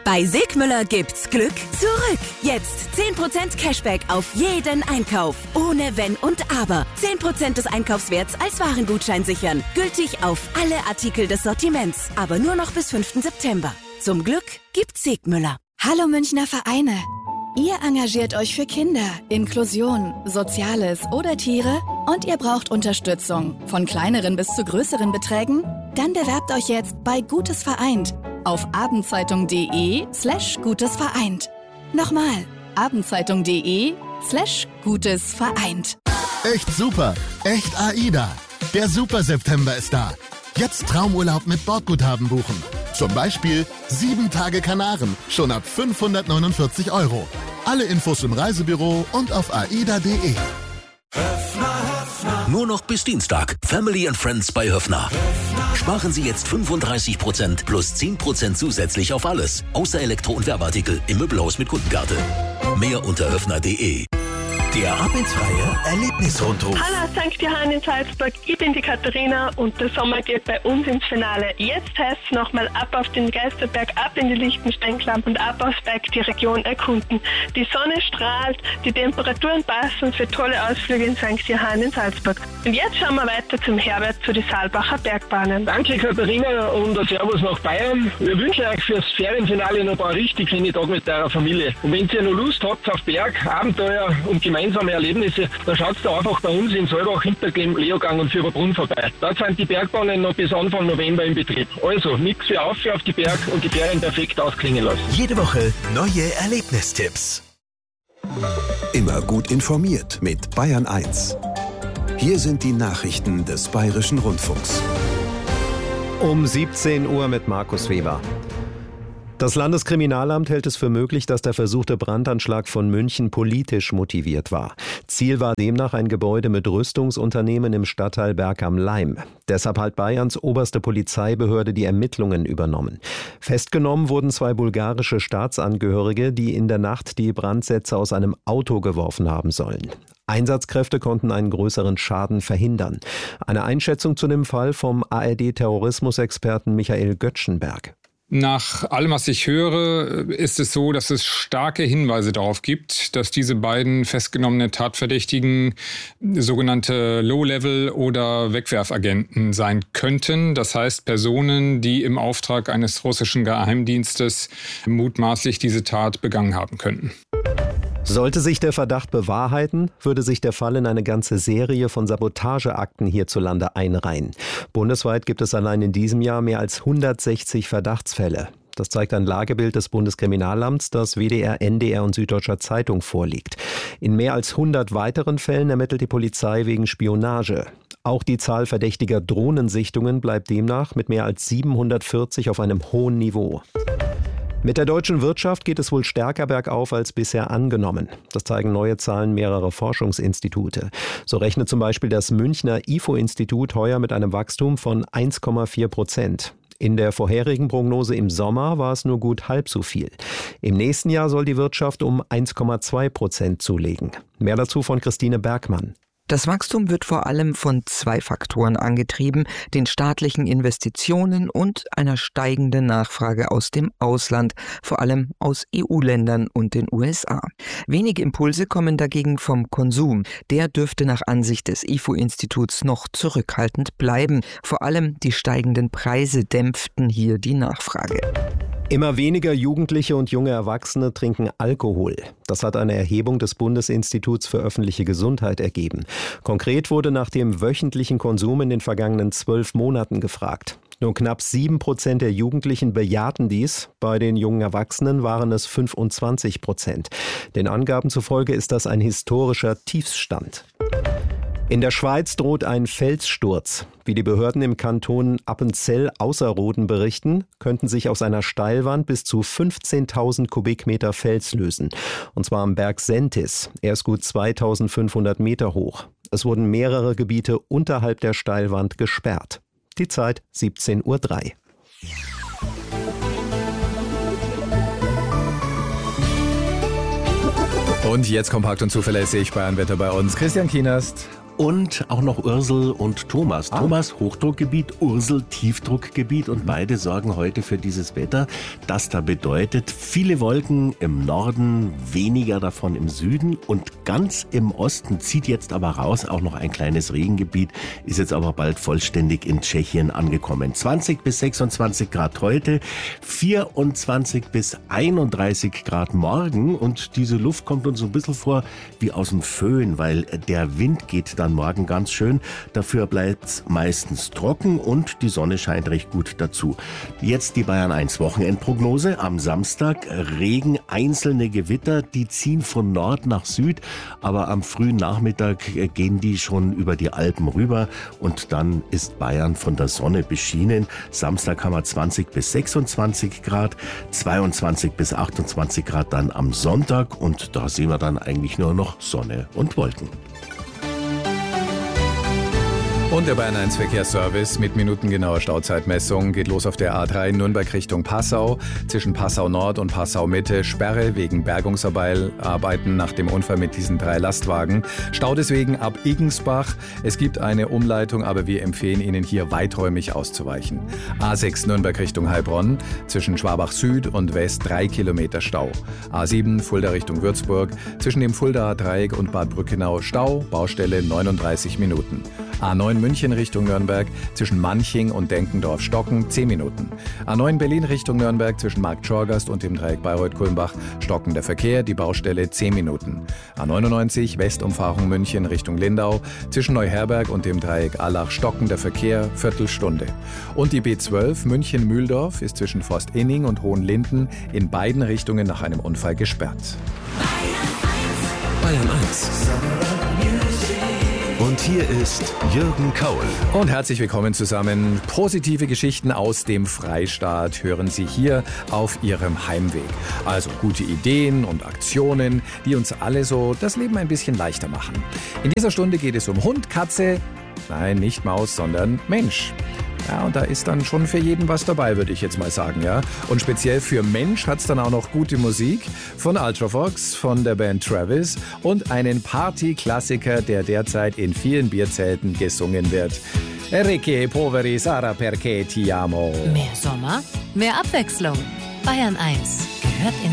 Bei Sigmüller gibt's Glück zurück. Jetzt 10% Cashback auf jeden Einkauf. Ohne Wenn und Aber. 10% des Einkaufswerts als Warengutschein sichern. Gültig auf alle Artikel des Sortiments. Aber nur noch bis 5. September. Zum Glück gibt's Sigmüller. Hallo Münchner Vereine. Ihr engagiert euch für Kinder, Inklusion, Soziales oder Tiere und ihr braucht Unterstützung, von kleineren bis zu größeren Beträgen? Dann bewerbt euch jetzt bei Gutes Vereint auf abendzeitung.de/Gutes Vereint. Nochmal, abendzeitung.de/Gutes Vereint. Echt super, echt AIDA. Der Super September ist da. Jetzt Traumurlaub mit Bordguthaben buchen. Zum Beispiel 7 Tage Kanaren, schon ab 549 €. Alle Infos im Reisebüro und auf aida.de. Nur noch bis Dienstag. Family and Friends bei Höffner. Sparen Sie jetzt 35% plus 10% zusätzlich auf alles. Außer Elektro- und Werbeartikel im Möbelhaus mit Kundenkarte. Mehr unter höffner.de. Der abendfreie Erlebnisrundruf. Hallo St. Johann in Salzburg, ich bin die Katharina und der Sommer geht bei uns ins Finale. Jetzt heißt es nochmal ab auf den Geisterberg, ab in die Liechtensteinklamm und ab aufs Berg die Region erkunden. Die Sonne strahlt, die Temperaturen passen für tolle Ausflüge in St. Johann in Salzburg. Und jetzt schauen wir weiter zum Herbert zu den Saalbacher Bergbahnen. Danke Katharina und ein Servus nach Bayern. Wir wünschen euch fürs Ferienfinale noch ein paar richtig schöne Tage mit eurer Familie. Und wenn ihr noch Lust habt auf Berg, Abenteuer und gemeinsame Erlebnisse, dann schaut da einfach bei uns in Solbach, Hinterglemm, Leogang und Fürberbrunn vorbei. Dort sind die Bergbahnen noch bis Anfang November in Betrieb. Also, nix für auf die Berg und die Ferien perfekt ausklingen lassen. Jede Woche neue Erlebnistipps. Immer gut informiert mit Bayern 1. Hier sind die Nachrichten des Bayerischen Rundfunks. Um 17 Uhr mit Markus Weber. Das Landeskriminalamt hält es für möglich, dass der versuchte Brandanschlag von München politisch motiviert war. Ziel war demnach ein Gebäude mit Rüstungsunternehmen im Stadtteil Berg am Laim. Deshalb hat Bayerns oberste Polizeibehörde die Ermittlungen übernommen. Festgenommen wurden 2 bulgarische Staatsangehörige, die in der Nacht die Brandsätze aus einem Auto geworfen haben sollen. Einsatzkräfte konnten einen größeren Schaden verhindern. Eine Einschätzung zu dem Fall vom ARD-Terrorismusexperten Michael Göttschenberg. Nach allem, was ich höre, ist es so, dass es starke Hinweise darauf gibt, dass diese beiden festgenommene Tatverdächtigen sogenannte Low-Level- oder Wegwerfagenten sein könnten. Das heißt Personen, die im Auftrag eines russischen Geheimdienstes mutmaßlich diese Tat begangen haben könnten. Sollte sich der Verdacht bewahrheiten, würde sich der Fall in eine ganze Serie von Sabotageakten hierzulande einreihen. Bundesweit gibt es allein in diesem Jahr mehr als 160 Verdachtsfälle. Das zeigt ein Lagebild des Bundeskriminalamts, das WDR, NDR und Süddeutscher Zeitung vorliegt. In mehr als 100 weiteren Fällen ermittelt die Polizei wegen Spionage. Auch die Zahl verdächtiger Drohnensichtungen bleibt demnach mit mehr als 740 auf einem hohen Niveau. Mit der deutschen Wirtschaft geht es wohl stärker bergauf als bisher angenommen. Das zeigen neue Zahlen mehrerer Forschungsinstitute. So rechnet zum Beispiel das Münchner IFO-Institut heuer mit einem Wachstum von 1,4%. In der vorherigen Prognose im Sommer war es nur gut halb so viel. Im nächsten Jahr soll die Wirtschaft um 1,2% zulegen. Mehr dazu von Christine Bergmann. Das Wachstum wird vor allem von 2 Faktoren angetrieben, den staatlichen Investitionen und einer steigenden Nachfrage aus dem Ausland, vor allem aus EU-Ländern und den USA. Wenige Impulse kommen dagegen vom Konsum. Der dürfte nach Ansicht des IFO-Instituts noch zurückhaltend bleiben. Vor allem die steigenden Preise dämpften hier die Nachfrage. Immer weniger Jugendliche und junge Erwachsene trinken Alkohol. Das hat eine Erhebung des Bundesinstituts für öffentliche Gesundheit ergeben. Konkret wurde nach dem wöchentlichen Konsum in den vergangenen 12 Monaten gefragt. Nur knapp 7% der Jugendlichen bejahten dies. Bei den jungen Erwachsenen waren es 25%. Den Angaben zufolge ist das ein historischer Tiefsstand. In der Schweiz droht ein Felssturz. Wie die Behörden im Kanton Appenzell-Ausserrhoden berichten, könnten sich aus einer Steilwand bis zu 15.000 Kubikmeter Fels lösen. Und zwar am Berg Sentis. Er ist gut 2.500 Meter hoch. Es wurden mehrere Gebiete unterhalb der Steilwand gesperrt. Die Zeit 17:03 Uhr. Und jetzt kompakt und zuverlässig Bayernwetter bei uns. Christian Kienast. und auch noch Ursel und Thomas. Thomas Hochdruckgebiet, Ursel Tiefdruckgebiet und beide sorgen heute für dieses Wetter. Das da bedeutet viele Wolken im Norden, weniger davon im Süden und ganz im Osten zieht jetzt aber raus auch noch ein kleines Regengebiet, ist jetzt aber bald vollständig in Tschechien angekommen. 20 bis 26 Grad heute, 24 bis 31 Grad morgen und diese Luft kommt uns ein bisschen vor wie aus dem Föhn, weil der Wind geht dann morgen ganz schön. Dafür bleibt es meistens trocken und die Sonne scheint recht gut dazu. Jetzt die Bayern 1 Wochenendprognose. Am Samstag Regen, einzelne Gewitter, die ziehen von Nord nach Süd, aber am frühen Nachmittag gehen die schon über die Alpen rüber und dann ist Bayern von der Sonne beschienen. Samstag haben wir 20 bis 26 Grad, 22 bis 28 Grad dann am Sonntag und da sehen wir dann eigentlich nur noch Sonne und Wolken. Und der Bayern 1 Verkehrsservice mit minutengenauer Stauzeitmessung geht los auf der A3 Nürnberg Richtung Passau. Zwischen Passau Nord und Passau Mitte Sperre wegen Bergungsarbeiten nach dem Unfall mit diesen 3 Lastwagen. Stau deswegen ab Iggensbach. Es gibt eine Umleitung, aber wir empfehlen Ihnen hier weiträumig auszuweichen. A6 Nürnberg Richtung Heilbronn. Zwischen Schwabach Süd und West 3 Kilometer Stau. A7 Fulda Richtung Würzburg. Zwischen dem Fuldaer Dreieck und Bad Brückenau Stau. Baustelle 39 Minuten. A9 München Richtung Nürnberg, zwischen Manching und Denkendorf-Stocken 10 Minuten. A9 Berlin Richtung Nürnberg, zwischen Markt-Schorgast und dem Dreieck Bayreuth-Kulmbach stockender Verkehr, die Baustelle 10 Minuten. A99 Westumfahrung München Richtung Lindau, zwischen Neuherberg und dem Dreieck Allach stockender Verkehr, Viertelstunde. Und die B12 München-Mühldorf ist zwischen Forst-Inning und Hohenlinden in beiden Richtungen nach einem Unfall gesperrt. Bayern 1. Und hier ist Jürgen Kaul. Und herzlich willkommen zusammen. Positive Geschichten aus dem Freistaat hören Sie hier auf Ihrem Heimweg. Also gute Ideen und Aktionen, die uns alle so das Leben ein bisschen leichter machen. In dieser Stunde geht es um Hund, Katze, nein, nicht Maus, sondern Mensch. Ja, und da ist dann schon für jeden was dabei, würde ich jetzt mal sagen, ja. Und speziell für Mensch hat's dann auch noch gute Musik von Ultravox, von der Band Travis und einen Party-Klassiker, der derzeit in vielen Bierzelten gesungen wird. Ricche poveri Sara perché ti amo. Mehr Sommer, mehr Abwechslung. Bayern 1 gehört in